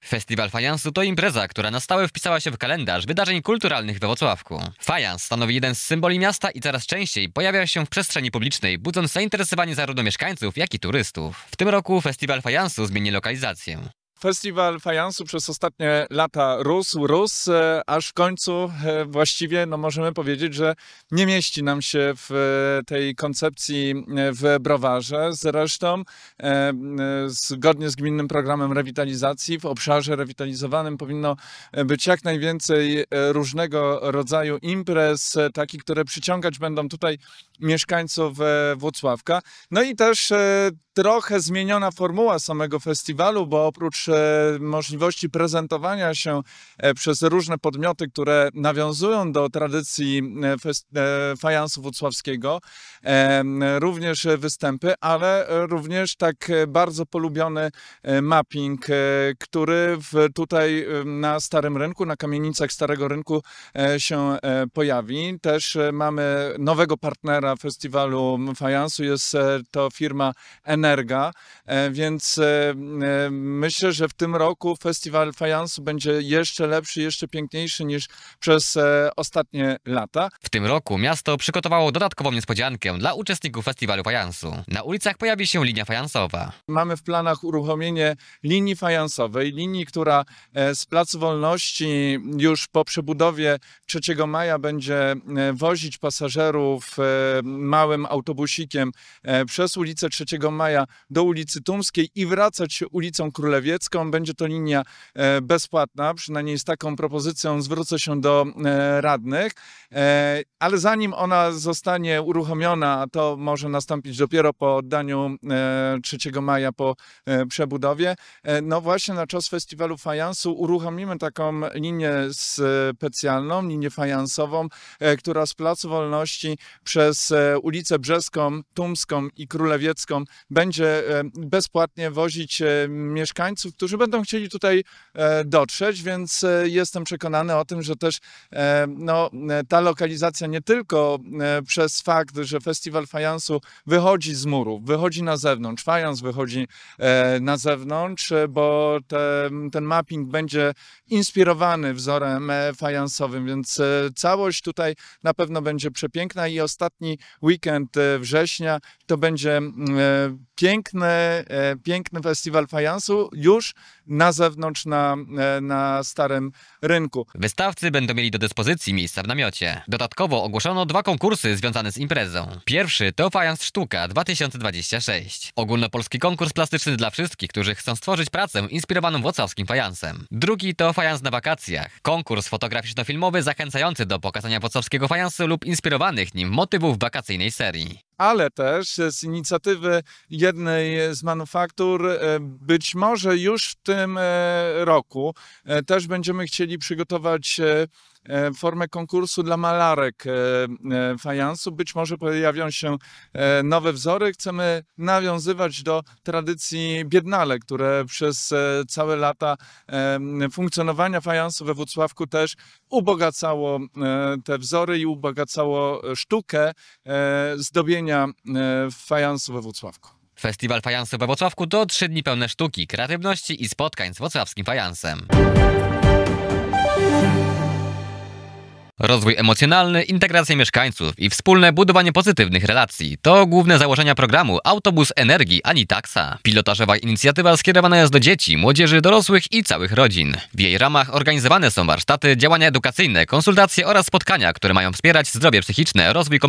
Festiwal Fajansu to impreza, która na stałe wpisała się w kalendarz wydarzeń kulturalnych we Włocławku. Fajans stanowi jeden z symboli miasta i coraz częściej pojawia się w przestrzeni publicznej, budząc zainteresowanie zarówno mieszkańców, jak i turystów. W tym roku Festiwal Fajansu zmieni lokalizację. Festiwal Fajansu przez ostatnie lata rósł, aż w końcu właściwie możemy powiedzieć, że nie mieści nam się w tej koncepcji w Browarze. Zresztą zgodnie z gminnym programem rewitalizacji w obszarze rewitalizowanym powinno być jak najwięcej różnego rodzaju imprez, takich, które przyciągać będą tutaj mieszkańców Włocławka. No i też trochę zmieniona formuła samego festiwalu, bo oprócz możliwości prezentowania się przez różne podmioty, które nawiązują do tradycji fajansu włocławskiego, również występy, ale również tak bardzo polubiony mapping, który tutaj na Starym Rynku, na kamienicach Starego Rynku się pojawi. Też mamy nowego partnera festiwalu fajansu, jest to firma Energa, więc myślę, że w tym roku festiwal fajansu będzie jeszcze lepszy, jeszcze piękniejszy niż przez ostatnie lata. W tym roku miasto przygotowało dodatkową niespodziankę dla uczestników festiwalu fajansu. Na ulicach pojawi się linia fajansowa. Mamy w planach uruchomienie linii fajansowej, linii, która z Placu Wolności już po przebudowie 3 maja będzie wozić pasażerów małym autobusikiem przez ulicę 3 Maja do ulicy Tumskiej i wracać ulicą Królewiecką. Będzie to linia bezpłatna, przynajmniej z taką propozycją zwrócę się do radnych, ale zanim ona zostanie uruchomiona, a to może nastąpić dopiero po oddaniu 3 maja, po przebudowie, no właśnie na czas festiwalu fajansu uruchomimy taką linię specjalną, linię fajansową, która z Placu Wolności przez ulicę Brzeską, Tumską i Królewiecką będzie bezpłatnie wozić mieszkańców, którzy będą chcieli tutaj dotrzeć, więc jestem przekonany o tym, że też ta lokalizacja nie tylko przez fakt, że festiwal fajansu wychodzi z murów, wychodzi na zewnątrz, fajans wychodzi na zewnątrz, bo ten mapping będzie inspirowany wzorem fajansowym, więc całość tutaj na pewno będzie przepiękna i ostatni weekend września to będzie piękny festiwal fajansu już na zewnątrz, na Starym Rynku. Wystawcy będą mieli do dyspozycji miejsca w namiocie. Dodatkowo ogłoszono 2 konkursy związane z imprezą. Pierwszy to Fajans Sztuka 2026. Ogólnopolski konkurs plastyczny dla wszystkich, którzy chcą stworzyć pracę inspirowaną włocławskim fajansem. Drugi to Fajans na wakacjach. Konkurs fotograficzno-filmowy zachęcający do pokazania włocławskiego fajansu lub inspirowanych nim motywów wakacyjnej serii. Ale też z inicjatywy jednej z manufaktur być może już w tym roku też będziemy chcieli przygotować formę konkursu dla malarek fajansu. Być może pojawią się nowe wzory. Chcemy nawiązywać do tradycji Biednale, które przez całe lata funkcjonowania fajansu we Włocławku też ubogacało te wzory i ubogacało sztukę zdobienia fajansu we Włocławku. Festiwal Fajansu we Włocławku to 3 dni pełne sztuki, kreatywności i spotkań z włocławskim fajansem. Rozwój emocjonalny, integracja mieszkańców i wspólne budowanie pozytywnych relacji to główne założenia programu Autobus Energii ani Taksa. Pilotażowa inicjatywa skierowana jest do dzieci, młodzieży, dorosłych i całych rodzin. W jej ramach organizowane są warsztaty, działania edukacyjne, konsultacje oraz spotkania, które mają wspierać zdrowie psychiczne, rozwój